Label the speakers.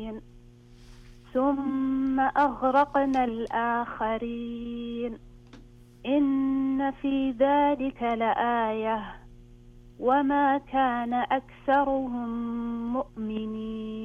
Speaker 1: ثم أغرقنا الآخرين إن في ذلك لآية وما كان أكثرهم مؤمنين